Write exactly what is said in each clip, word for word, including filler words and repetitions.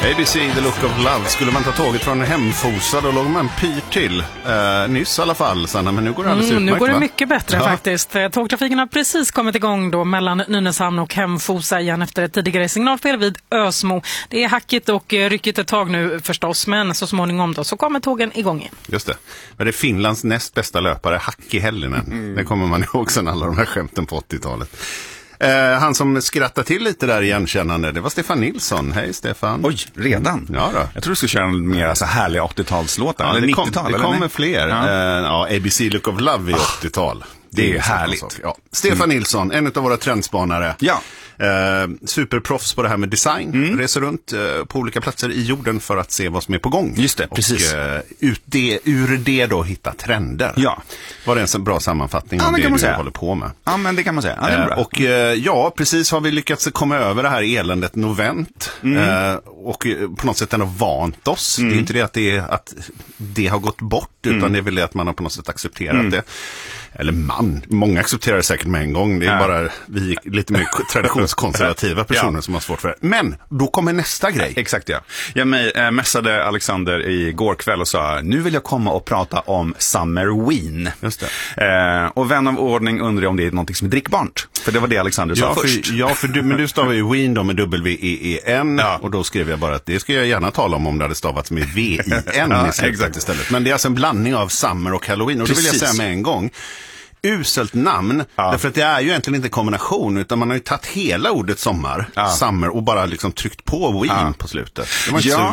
A B C, The Look of Love. Skulle man ta tåget från Hemfosa, då låg man pyr till. Eh, nyss i alla fall, Sanna, men nu går det alldeles mm, utmärkt. Nu går det va? mycket bättre ja. faktiskt. Tågtrafiken har precis kommit igång då mellan Nynäshamn och Hemfosa igen efter ett tidigare signalfel vid Ösmo. Det är hackigt och ryckigt ett tag nu förstås, men så småningom då så kommer tågen igång igen. Just det. Men det är Finlands näst bästa löpare, Hacki Hellinen. Mm. Det kommer man ihåg sen alla de här skämten på åttiotalet. Eh, han som skrattade till lite där igenkännande, det var Stefan Nilsson. Hej Stefan. Oj, redan? Ja då. Jag tror du skulle köra mer så härliga åttiotalslåtar. Ja, eller det nittiotal. Kom, det eller kommer nej? fler. Ja. Eh, ja, A B C Look of Love i åttiotal. Det är ju härligt. Ja. Stefan mm. Nilsson, en av våra trendspanare. Ja. Eh, superproffs på det här med design. Mm. Reser runt eh, på olika platser i jorden för att se vad som är på gång. Just det, precis. Och eh, ut det, ur det då hitta trender. Ja. Var det en bra sammanfattning ja, om det kan man du säga. håller på med? Ja, men det kan man säga. Ja, det är bra. Eh, och eh, ja, precis har vi lyckats komma över det här eländet Novent. Mm. Eh, och på något sätt ändå vant oss. Mm. Det är inte det att det, är, att det har gått bort, utan mm. det är väl det att man har på något sätt accepterat mm. det. Eller man, många accepterar det säkert med en gång. Det är ja. bara vi lite mer traditionskonservativa personer ja. som har svårt för det. Men då kommer nästa grej. Exakt, ja. Jag äh, mässade Alexander igår kväll och sa, nu vill jag komma och prata om Summerween. Just det. Eh, och vän av ordning undrar om det är något som är drickbart. För det var det Alexander sa ja, för, först. Ja, för du, men du stavar ju Ween då med W E E N. Ja. Och då skrev jag bara att det ska jag gärna tala om om det hade stavats med V I N ja, i slutet istället. Men det är alltså en blandning av Summer och Halloween. Och det vill jag säga med en gång. Uselt namn, ja. därför att det är ju egentligen inte en kombination, utan man har ju tagit hela ordet sommar, ja. summer, och bara liksom tryckt på Ween ja. på slutet. Det var inte ja.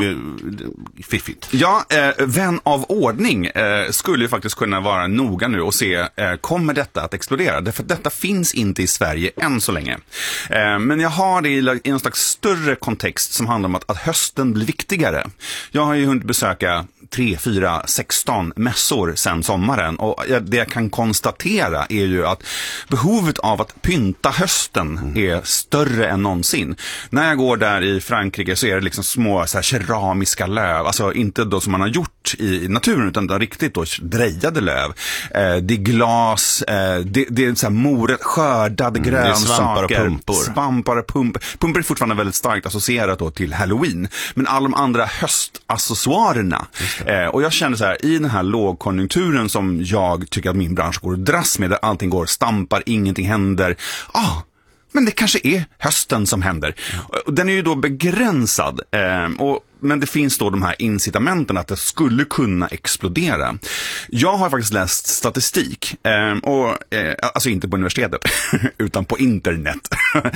så fiffigt. Ja, eh, vän av ordning eh, skulle ju faktiskt kunna vara noga nu och se, eh, kommer detta att explodera? Därför att detta finns inte i Sverige än så länge. Eh, men jag har det i, i en slags större kontext som handlar om att, att hösten blir viktigare. Jag har ju hunnit besöka tre, fyra, sexton mässor sedan sommaren, och det jag kan konstatera är ju att behovet av att pynta hösten mm. är större än någonsin. När jag går där i Frankrike så är det liksom små så här keramiska löv, alltså inte då som man har gjort i naturen, utan då riktigt då drejade löv. Eh, det är glas, eh, det, det är så här moret, skördade mm, grönsaker, svampar och pumpor. Svampar och pump. Pumpor är fortfarande väldigt starkt associerat då till Halloween, men alla de andra höstaccessoarerna. Eh, och jag kände så här, i den här lågkonjunkturen som jag tycker att min bransch går att dras med, där allting går, stampar, ingenting händer. Ah, men det kanske är hösten som händer. Mm. Den är ju då begränsad. Eh, och Men det finns då de här incitamenten att det skulle kunna explodera. Jag har faktiskt läst statistik, eh, och, eh, alltså inte på universitetet, utan på internet.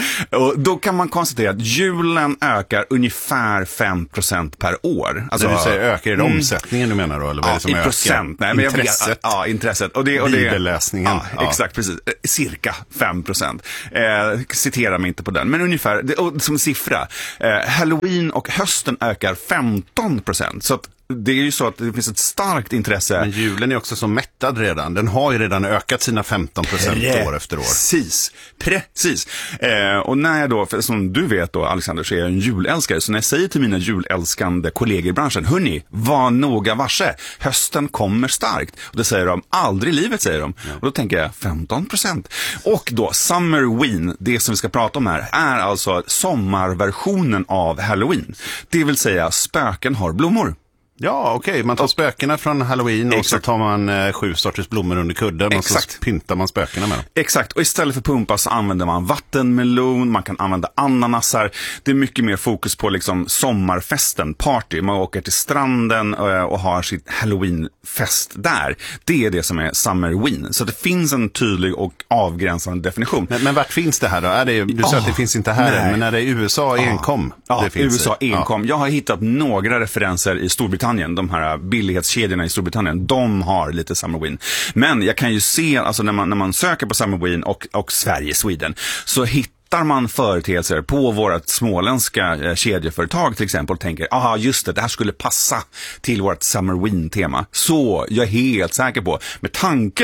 Och då kan man konstatera att julen ökar ungefär fem procent per år. Alltså, det vill säga, ökar det mm, omsättningen du menar då? Eller vad ja, är det som i ökar? procent. Nej, men intresset. Jag, ja, intresset. Och det, och det, Bibelläsningen. Ja, ja. Exakt, precis. Cirka fem procent. Eh, citerar mig inte på den. Men ungefär, det, och som siffra. Eh, Halloween och hösten ökar femton procent. Så att det är ju så att det finns ett starkt intresse. Men julen är också så mättad redan. Den har ju redan ökat sina femton procent år efter år. Precis, precis. Eh, och när jag då, för som du vet då Alexander, så är jag en julälskare. Så när jag säger till mina julälskande kollegor i branschen, hörni, var noga varse, hösten kommer starkt. Och det säger de, aldrig i livet säger de. Ja. Och då tänker jag, femton procent. Och då, Summerween, det som vi ska prata om här, är alltså sommarversionen av Halloween. Det vill säga, spöken har blommor. Ja, okej. Okay. Man tar spökena från Halloween. Exakt. Och så tar man eh, sju sorters blommor under kudden. Exakt. Och så pyntar man spökena med dem. Exakt. Och istället för pumpa så använder man vattenmelon. Man kan använda ananasar. Det är mycket mer fokus på liksom sommarfesten, party. Man åker till stranden och, och har sitt Halloweenfest där. Det är det som är Summerween. Så det finns en tydlig och avgränsande definition. Men, men vart finns det här då? Är det, du sa oh, att det finns inte här än, men är det U S A oh, enkom? Ja, det finns U S A enkom. Ja. Jag har hittat några referenser i Storbritannien. De här billighetskedjorna i Storbritannien, de har lite Summerween. Men jag kan ju se, alltså när man, när man söker på Summerween och, och Sverige, Sweden, så hittar man företeelser på vårt småländska eh, kedjeföretag till exempel och tänker, aha just det, det här skulle passa till vårt Summerween-tema. Så jag är helt säker på, med tanke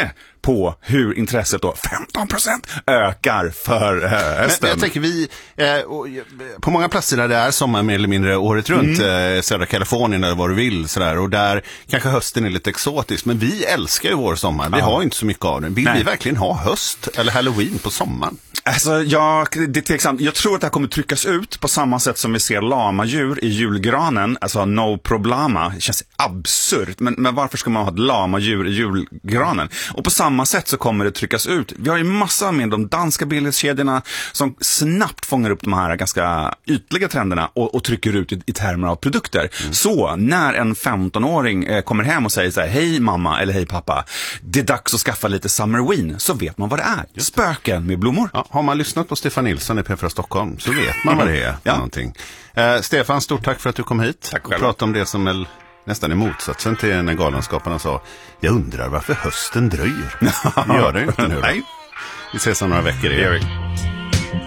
på hur intresset då femton procent ökar för eh, hösten. Men jag tänker vi, eh, och, på många platser där det är sommar mer eller mindre året runt, mm. eh, södra Kalifornien eller vad du vill, sådär, och där kanske hösten är lite exotisk, men vi älskar ju vår sommar, vi ja. har inte så mycket av den. Vill Nej. vi verkligen ha höst eller halloween på sommaren? Alltså, jag, det är tveksamt. Jag tror att det här kommer tryckas ut på samma sätt som vi ser lamadjur i julgranen, alltså no problema. Det känns absurt, men, men varför ska man ha ett lamadjur i julgranen? Och på samma sätt så kommer det tryckas ut. Vi har ju massa med de danska billighetskedjorna som snabbt fångar upp de här ganska ytliga trenderna och, och trycker ut i, i termer av produkter. Mm. Så när en femtonåring eh, kommer hem och säger så här: hej mamma eller hej pappa, det är dags att skaffa lite Summerween, så vet man vad det är. Just. Spöken med blommor. Ja, har man lyssnat på Stefan Nilsson i P fyra Stockholm så vet man vad det är. Ja. Någonting. Eh, Stefan, stort tack för att du kom hit. Tack och pratade om det som är nästan är motsatsen till när galenskaparna sa: jag undrar varför hösten dröjer. Det gör det inte nu. Nej. Vi ses om några veckor. Det gör vi.